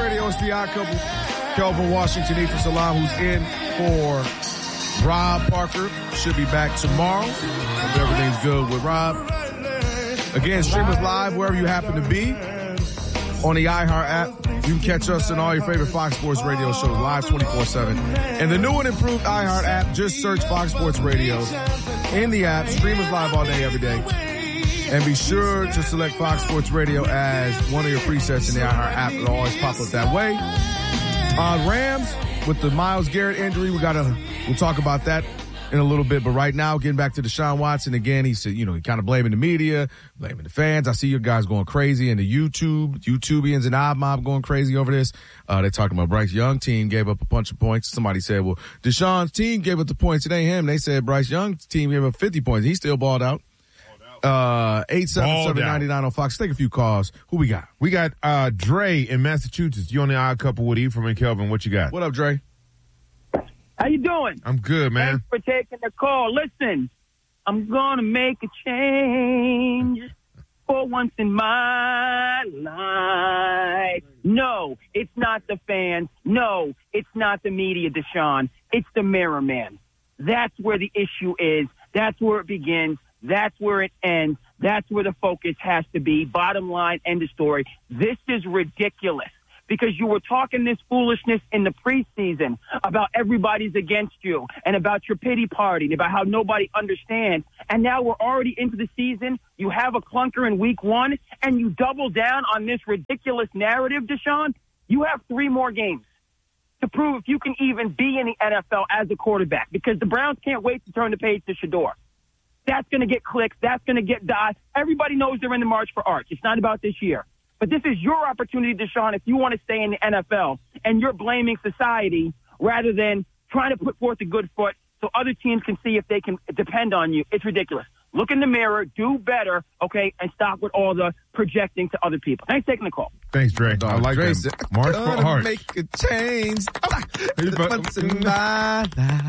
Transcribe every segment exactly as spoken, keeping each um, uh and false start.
Radio. It's the Odd Couple. Kelvin Washington, Ethan Salam, who's in for Rob Parker. Should be back tomorrow. Hope everything's good with Rob. Again, stream us live wherever you happen to be on the iHeart app. You can catch us in all your favorite Fox Sports Radio shows live twenty-four seven. And the new and improved iHeart app, just search Fox Sports Radio in the app. Stream us live all day, every day. And be sure to select Fox Sports Radio as one of your presets in the iHeart app. It'll always pop up that way. Uh, Rams with the Myles Garrett injury. We gotta, we'll talk about that in a little bit. But right now, getting back to Deshaun Watson again, he said, you know, he kind of blaming the media, blaming the fans. I see you guys going crazy in the YouTube, YouTubians and Odd Mob going crazy over this. Uh, they're talking about Bryce Young team gave up a bunch of points. Somebody said, well, Deshaun's team gave up the points. It ain't him. They said Bryce Young's team gave up fifty points. He still balled out. Uh, eight seven seven, nine nine on Fox. Take a few calls. Who we got? We got, uh, Dre in Massachusetts. You on the Odd Couple with Ephraim and Kelvin. What you got? What up, Dre? How you doing? I'm good, man. Thanks for taking the call. Listen, I'm gonna make a change for once in my life. No, it's not the fans. No, it's not the media, Deshaun. It's the mirror man. That's where the issue is. That's where it begins. That's where it ends. That's where the focus has to be. Bottom line, end of story. This is ridiculous because you were talking this foolishness in the preseason about everybody's against you and about your pity party and about how nobody understands. And now we're already into the season. You have a clunker in week one and you double down on this ridiculous narrative, Deshaun. You have three more games to prove if you can even be in the N F L as a quarterback because the Browns can't wait to turn the page to Shedeur. That's going to get clicks. That's going to get dots. Everybody knows they're in the march for Arch. It's not about this year. But this is your opportunity, Deshaun, if you want to stay in the N F L, and you're blaming society rather than trying to put forth a good foot so other teams can see if they can depend on you. It's ridiculous. Look in the mirror, do better, okay, and stop with all the projecting to other people. Thanks for taking the call. Thanks, Dre. I like Dre that. March for Arch. Make a change. Once in my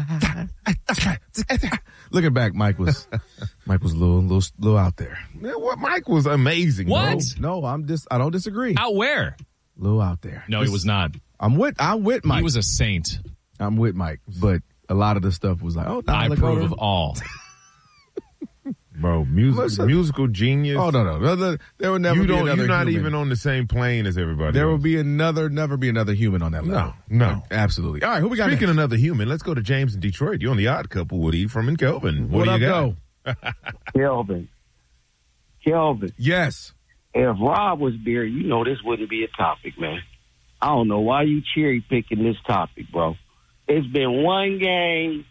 life. Looking back, Mike was Mike was a little little, little out there. Man, what? Mike was amazing. What? No, no, I'm just I don't disagree. Out where? A little out there. No, he was not. I'm with I'm with Mike. He was a saint. I'm with Mike, but a lot of the stuff was like, oh, I approve of all. Bro, music, musical genius. Oh no, no, there will never you be don't, another. You're not human. even on the same plane as everybody. There else. will be another, never be another human on that level. No, no, absolutely. All right, who we got? Speaking next? of another human, let's go to James in Detroit. You're on the Odd Couple with Ephraim and Kelvin. What, What do you up, got? Kelvin. Kelvin. Yes. If Rob was there, you know this wouldn't be a topic, man. I don't know why you cherry picking this topic, bro. It's been one game.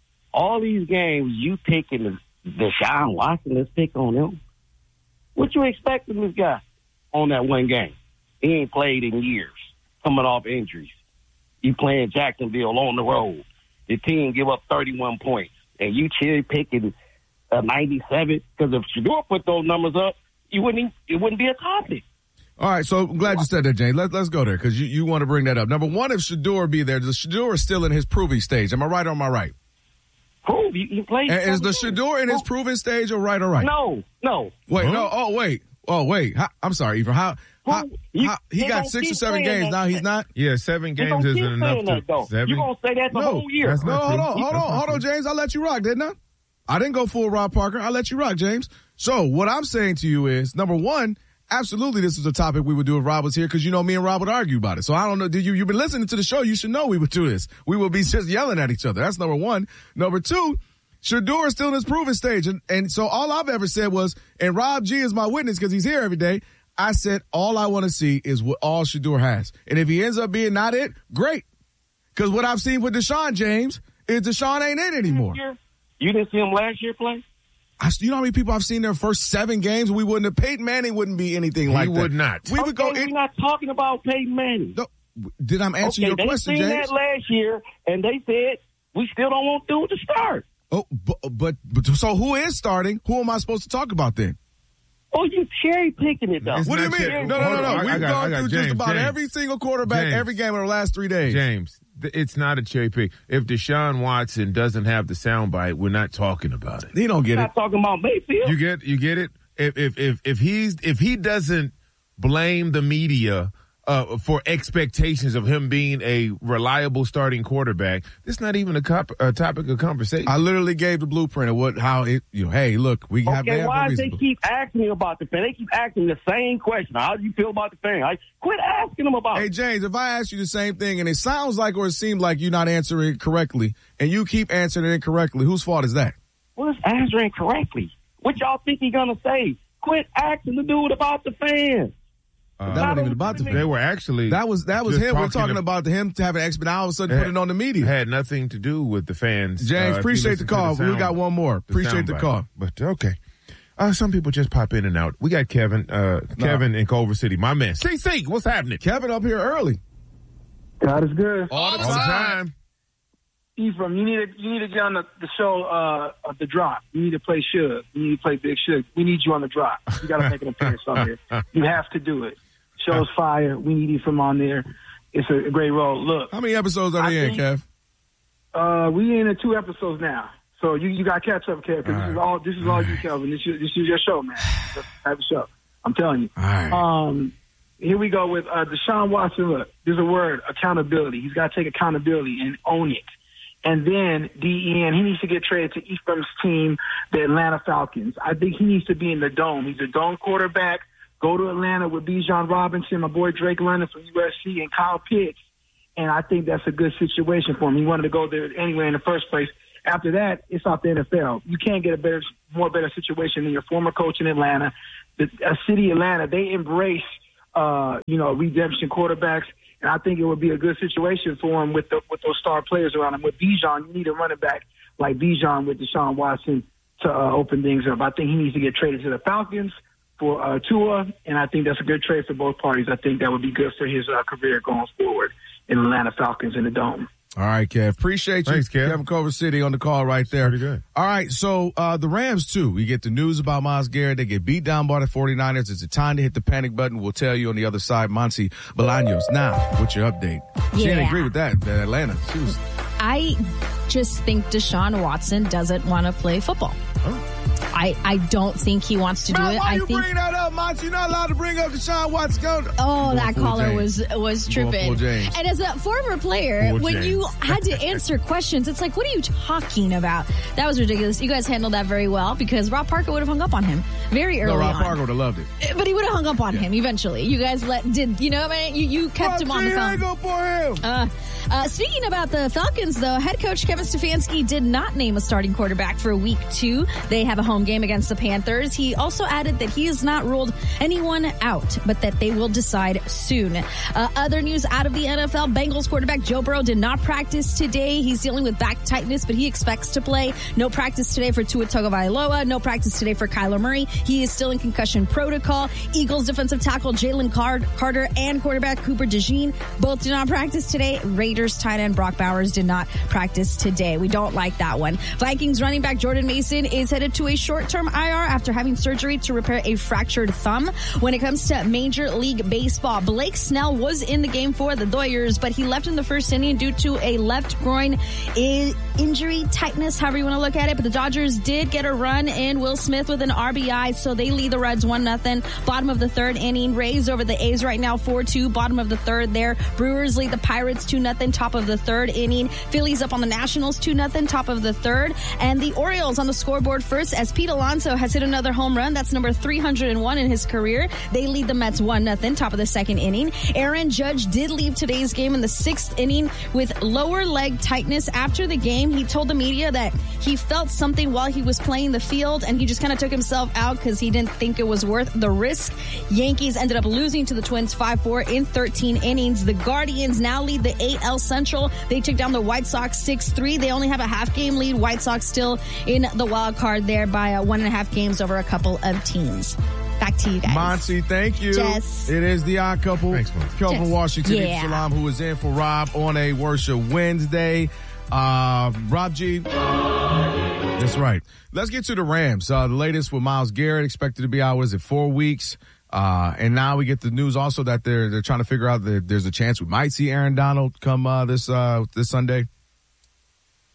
All these games, you picking the Deshaun Watson, let's pick on him. What you expecting this guy on that one game? He ain't played in years, coming off injuries. You playing Jacksonville on the road. The team give up thirty-one points, and you cherry picking a ninety-seven. Because if Shedeur put those numbers up, you wouldn't. It wouldn't be a topic. All right, so I'm glad you said that, James. Let's let's go there because you, you want to bring that up. Number one, if Shedeur be there, the Shedeur is still in his proving stage. Am I right or am I right? Prove you, you played. And is the Shedeur in his proving stage or right or right? No, no. Wait, Huh? no. Oh, wait. Oh, wait. How, I'm sorry, Ephraim. How, how, You- how he they got gonna six or keep seven saying games that. now? He's not. Yeah, seven You games don't isn't keep enough saying that, to though. seven. You gonna say that the No, whole year? that's No, not hold true. on, hold That's on, not hold true. on, James. I let you rock, didn't I? I didn't go full Rob Parker. I let you rock, James. So what I'm saying to you is, number one, absolutely, this is a topic we would do if Rob was here because you know me and Rob would argue about it. So I don't know. Did you you've been listening to the show? You should know we would do this. We would be just yelling at each other. That's number one. Number two, Shedeur is still in his proving stage, and and so all I've ever said was, and Rob G is my witness because he's here every day. I said all I want to see is what all Shedeur has, and if he ends up being not it, great. Because what I've seen with Deshaun James is Deshaun ain't it anymore. You didn't see him last year play? I, you know how many people I've seen their first seven games? We wouldn't have. Peyton Manning wouldn't be anything He like that. would not. We okay, would go. we're In, not talking about Peyton Manning. no, did I answer okay, your they question, seen James? that last year, and they said we still don't want to do it to start. Oh, but, but, but so who is starting? Who am I supposed to talk about then? Oh, you cherry picking it though. It's What do you not mean? cherry- No, no, no, Hold no. on, I- We've I got- gone I got through James, just about James. every single quarterback, James. every game in the last three days. James, th- it's not a cherry pick. If Deshaun Watson doesn't have the soundbite, we're not talking about it. He don't get We're it. not talking about Mayfield. You get you get it? If if if if he's if he doesn't blame the media uh, for expectations of him being a reliable starting quarterback, it's not even a, cop, a topic of conversation. I literally gave the blueprint of what, how it, you know, hey, look, we have Okay, have why no do they reason. keep asking me about the fan? They keep asking the same question. How do you feel about the fan? Like, quit asking them about Hey, it. James, if I ask you the same thing and it sounds like or it seems like you're not answering it correctly and you keep answering it incorrectly, whose fault is that? Well, it's answering correctly. What y'all think he gonna say? Quit asking the dude about the fans. Uh, that wasn't even about the they fan. were actually That was that was just him. We're talking talking to- about him to have an expert. Now all of a sudden It put it on the media. had nothing to do with the fans. James, Uh, if you appreciate the listen to call. sound- we got one more. Appreciate the soundbite. call. But okay. Uh, some people just pop in and out. We got Kevin, uh, Kevin in Culver City. My man. C C, what's happening? Kevin up here early. God is good. All the All the time. time. Ephraim, you need to you need to get on the, the show, uh, uh, The Drop. You need to play Suge. You need to play Big Suge. We need you on The Drop. You got to make an appearance on there. You have to do it. Show's fire. We need Ephraim on there. It's a, a great role. Look, How many episodes are I they in, think- Kev? uh, we in the two episodes now, so you you got to catch up, Kev. Because this is all this is all you, Kelvin. This is this is your show, man. This type of show. I'm telling you. All right. Um, here we go with uh, Deshaun Watson. Look, there's a word, accountability. He's got to take accountability and own it. And then D E N, he needs to get traded to Ephraim's team, the Atlanta Falcons. I think he needs to be in the dome. He's a dome quarterback. Go to Atlanta with Bijan Robinson, my boy Drake London from U S C, and Kyle Pitts. And I think that's a good situation for him. He wanted to go there anyway in the first place. After that, it's off the N F L. You can't get a better, more better situation than your former coach in Atlanta. The uh, city Atlanta, they embrace, uh, you know, redemption quarterbacks. And I think it would be a good situation for him with the, with those star players around him. With Bijan, you need a running back like Bijan with Deshaun Watson to uh, open things up. I think he needs to get traded to the Falcons for uh, Tua, and I think that's a good trade for both parties. I think that would be good for his uh, career going forward in Atlanta Falcons in the Dome. All right, Kev. Appreciate you. Thanks, Kev. Kevin Culver City on the call right there. Pretty good. All right, so uh, the Rams, too. We get the news about Myles Garrett. They get beat down by the forty-niners. It's a time to hit the panic button. We'll tell you on the other side. Monty Bolaños. Now, what's your update? She didn't Yeah. agree with that, that Atlanta. She was, I just think Deshaun Watson doesn't want to play football. I, I don't think he wants to do Man, it. why I you think. bring that up, Monty? You're not allowed to bring up Deshaun Watson. Go. Oh, Going that full caller James. was was Going tripping. full James. And as a former player, Full when James. you had to answer questions, it's like, what are you talking about? That was ridiculous. You guys handled that very well because Rob Parker would have hung up on him very early No, Rob on. Parker would have loved it. But he would have hung up on him eventually. You guys let did you know what I mean? You you kept him on the phone. Hang up for him. Uh, uh, speaking about the Falcons, though, head coach Kevin Stefanski did not name a starting quarterback for week two. They have a home game against the Panthers. He also added that he has not ruled anyone out, but that they will decide soon. Uh, other news out of the N F L, Bengals quarterback Joe Burrow did not practice today. He's dealing with back tightness, but he expects to play. No practice today for Tua Tagovailoa. No practice today for Kyler Murray. He is still in concussion protocol. Eagles defensive tackle Jalen Card- Carter and quarterback Cooper DeJean both did not practice today. Raiders tight end Brock Bowers did not practice today. We don't like that one. Vikings running back Jordan Mason is headed to a short-term I R after having surgery to repair a fractured thumb. When it comes to Major League Baseball, Blake Snell was in the game for the Doyers, but he left in the first inning due to a left groin I- injury, tightness, however you want to look at it. But the Dodgers did get a run in. Will Smith with an R B I, so they lead the Reds one nothing. Bottom of the third inning. Rays over the A's right now four two. Bottom of the third there. Brewers lead the Pirates two nothing. Top of the third inning. Phillies up on the Nationals two nothing. Top of the third. And the Orioles on the scoreboard first as Pete Alonso has hit another home run. That's number three hundred one in his career. They lead the Mets one nothing. Top of the second inning. Aaron Judge did leave today's game in the sixth inning with lower leg tightness. After the game, he told the media that he felt something while he was playing the field and he just kind of took himself out because he didn't think it was worth the risk. Yankees ended up losing to the Twins five four in thirteen innings. The Guardians now lead the A L Central. They took down the White Sox six three. They only have a half game lead. White Sox still in the wild card there by uh, one and a half games over a couple of teams. Back to you guys. Monty, thank you. Jess. It is the odd couple. Thanks, Monty. Kelvin Jess. Washington, Yeah. Salam, who is in for Rob on a Worship Wednesday. Uh, Rob G. That's right. Let's get to the Rams. Uh, the latest with Myles Garrett expected to be out, was it four weeks? Uh, and now we get the news also that they're, they're trying to figure out that there's a chance we might see Aaron Donald come, uh, this, uh, this Sunday.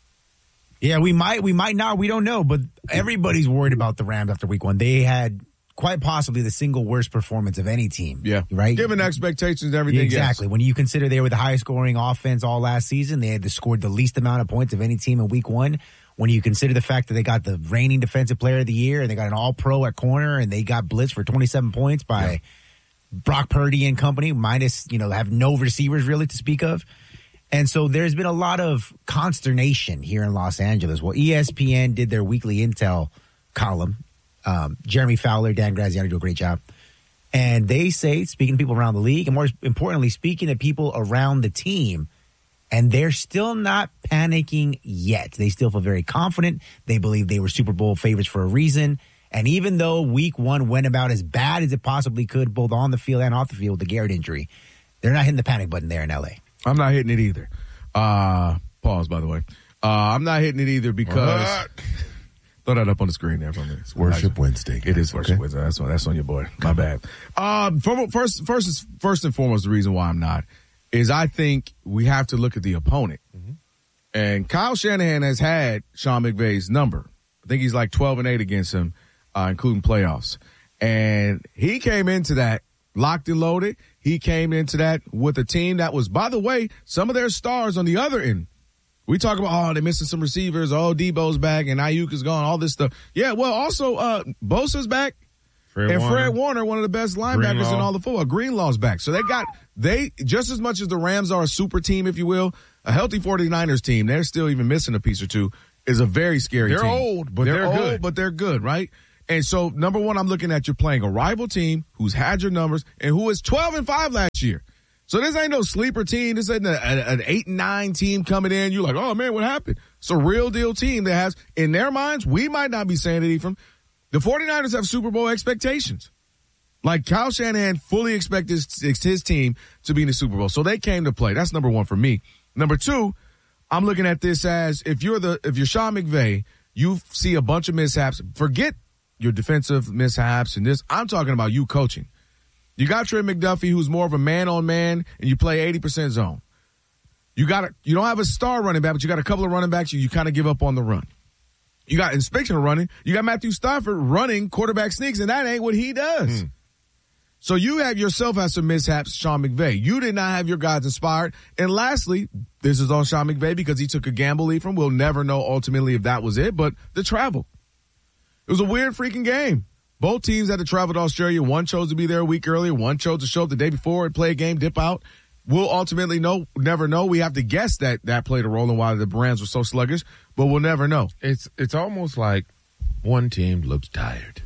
Yeah, we might, we might not. We don't know, but everybody's worried about the Rams after week one. They had quite possibly the single worst performance of any team. Yeah. Right? Given expectations and everything. Exactly. Yes. When you consider they were the highest scoring offense all last season, they had scored the least amount of points of any team in week one. When you consider the fact that they got the reigning defensive player of the year and they got an all pro at corner and they got blitzed for twenty-seven points by yeah. Brock Purdy and company, minus, you know, have no receivers really to speak of. And so there's been a lot of consternation here in Los Angeles. Well, E S P N did their weekly intel column. Um, Jeremy Fowler, Dan Graziano do a great job. And they say, speaking to people around the league, and more importantly, speaking to people around the team, and they're still not panicking yet. They still feel very confident. They believe they were Super Bowl favorites for a reason. And even though week one went about as bad as it possibly could, both on the field and off the field with the Garrett injury, they're not hitting the panic button there in L A. I'm not hitting it either. Uh, pause, by the way. Uh, I'm not hitting it either because... Uh, throw that up on the screen there for me. It's Worship Wednesday. It is Worship okay. Wednesday. That's on, that's on your boy. My bad. Um, first, first, first and foremost, the reason why I'm not is I think we have to look at the opponent. Mm-hmm. And Kyle Shanahan has had Sean McVay's number. I think he's like twelve and eight against him, uh, including playoffs. And he came into that locked and loaded. He came into that with a team that was, by the way, some of their stars on the other end. We talk about, oh, they're missing some receivers. Oh, Debo's back and Ayuk is gone, all this stuff. Yeah, well, also, uh, Bosa's back. Fred and Warner. Fred Warner, one of the best linebackers Greenlaw. in all the football. Greenlaw's back. So they got, they, just as much as the Rams are a super team, if you will, a healthy 49ers team, they're still even missing a piece or two, is a very scary they're team. They're old, but they're, they're old, good. but they're good, right? And so, number one, I'm looking at you're playing a rival team who's had your numbers and who is twelve and five last year. So this ain't no sleeper team. This ain't a, a, an eight and nine team coming in. You're like, oh man, what happened? It's a real deal team that has, in their minds, we might not be saying it even. The 49ers have Super Bowl expectations. Like Kyle Shanahan fully expects his, his team to be in the Super Bowl. So they came to play. That's number one for me. Number two, I'm looking at this as if you're the, if you're Sean McVay, you see a bunch of mishaps. Forget your defensive mishaps and this. I'm talking about you coaching. You got Trey McDuffie, who's more of a man-on-man, and you play eighty percent zone. You got a, you don't have a star running back, but you got a couple of running backs. You, you kind of give up on the run. You got, in speaking of running, you got Matthew Stafford running quarterback sneaks, and that ain't what he does. Mm. So you have yourself had some mishaps, Sean McVay. You did not have your guys inspired. And lastly, this is on Sean McVay because he took a gamble lead from. We'll never know ultimately if that was it, but the travel. It was a weird freaking game. Both teams had to travel to Australia. One chose to be there a week earlier. One chose to show up the day before and play a game, dip out. We'll ultimately know, never know. We have to guess that that played a role in why the Rams were so sluggish, but we'll never know. It's it's almost like one team looks tired.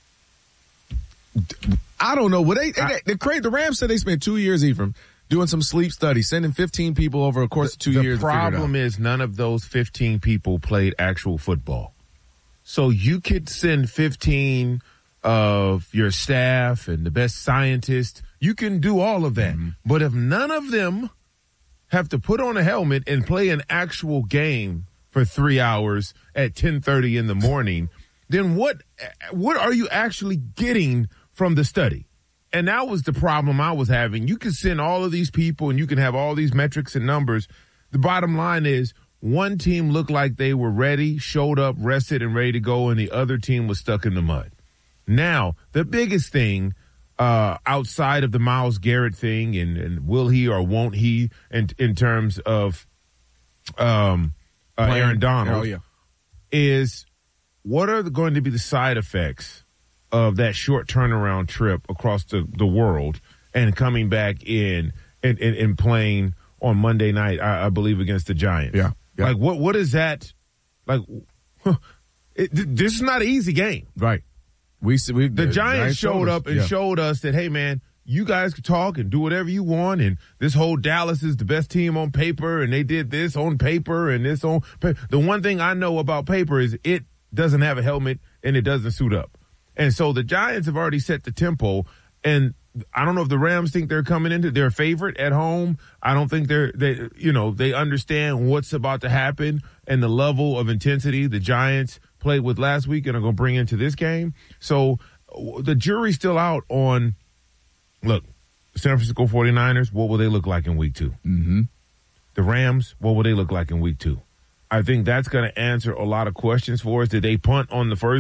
I don't know. Well, they, they, they, they the Rams said they spent two years, Ephraim, doing some sleep studies, sending fifteen people over a course of two the years. The problem is none of those fifteen people played actual football. So you could send fifteen of your staff and the best scientists. You can do all of that. Mm-hmm. But if none of them have to put on a helmet and play an actual game for three hours at ten thirty in the morning, then what what are you actually getting from the study? And that was the problem I was having. You can send all of these people and you can have all these metrics and numbers. The bottom line is one team looked like they were ready, showed up, rested, and ready to go, and the other team was stuck in the mud. Now, the biggest thing uh, outside of the Myles Garrett thing and, and will he or won't he in, in terms of um, uh, Aaron Donald oh, yeah. is what are going to be the side effects of that short turnaround trip across the, the world and coming back in and, and, and playing on Monday night, I, I believe, against the Giants. Yeah. yeah. Like, what what is that? Like, huh, it, this is not an easy game. Right. We, we The, the Giants, Giants showed up and yeah. showed us that, hey, man, you guys can talk and do whatever you want, and this whole Dallas is the best team on paper, and they did this on paper and this on paper. The one thing I know about paper is it doesn't have a helmet and it doesn't suit up. And so the Giants have already set the tempo, and I don't know if the Rams think they're coming into their favorite at home. I don't think they're, they, you know, they understand what's about to happen and the level of intensity the Giants played with last week and are going to bring into this game. So the jury's still out on, look, San Francisco 49ers, what will they look like in week two? Mm-hmm. The Rams, what will they look like in week two? I think that's going to answer a lot of questions for us. Did they punt on the first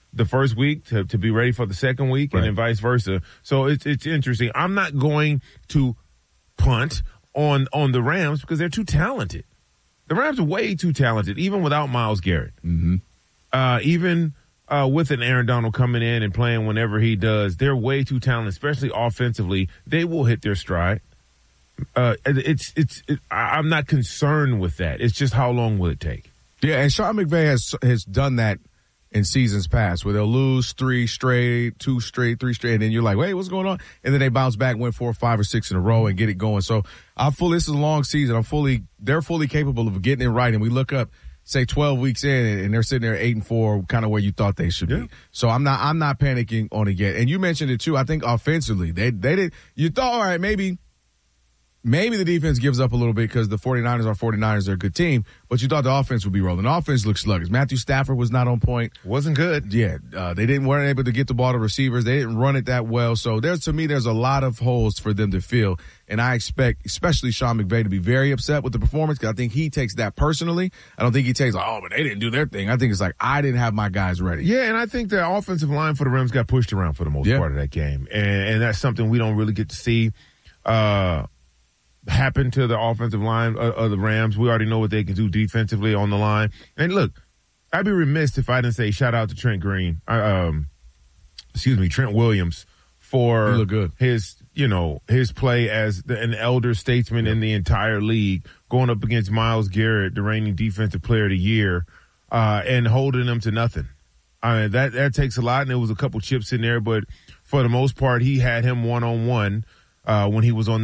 the first week to, to be ready for the second week, right. and then vice versa. So it's it's interesting. I'm not going to punt on on the Rams because they're too talented. The Rams are way too talented, even without Myles Garrett. Mm-hmm. Uh, even uh, with an Aaron Donald coming in and playing whenever he does, they're way too talented, especially offensively. They will hit their stride. Uh, it's it's. It, I'm not concerned with that. It's just how long will it take? Yeah, and Sean McVay has has done that in seasons past, where they'll lose three straight, two straight, three straight, and then you're like, wait, what's going on? And then they bounce back, win four, five, or six in a row, and get it going. So I'm fully. This is a long season. I'm fully. They're fully capable of getting it right. And we look up, say, twelve weeks in, and they're sitting there eight and four, kind of where you thought they should yeah. be. So I'm not. I'm not panicking on it yet. And you mentioned it too. I think offensively, they they did. You thought, all right, maybe. Maybe the defense gives up a little bit because the 49ers are 49ers. They're a good team, but you thought the offense would be rolling. The offense looks sluggish. Matthew Stafford was not on point. Wasn't good. Yeah, uh, they didn't weren't able to get the ball to receivers. They didn't run it that well. So there's to me, there's a lot of holes for them to fill, and I expect, especially Sean McVay, to be very upset with the performance because I think he takes that personally. I don't think he takes like, oh, but they didn't do their thing. I think it's like I didn't have my guys ready. Yeah, and I think the offensive line for the Rams got pushed around for the most yeah. part of that game, and, and that's something we don't really get to see. Uh, happen to the offensive line of, of the Rams. We already know what they can do defensively on the line. And look, I'd be remiss if I didn't say shout out to Trent Green, uh, um, excuse me, Trent Williams for he looked good. his, you know, his play as the, an elder statesman yeah. in the entire league, going up against Myles Garrett, the reigning defensive player of the year, uh, and holding them to nothing. I mean, that, that takes a lot, and there was a couple chips in there, but for the most part, he had him one-on-one uh, when he was on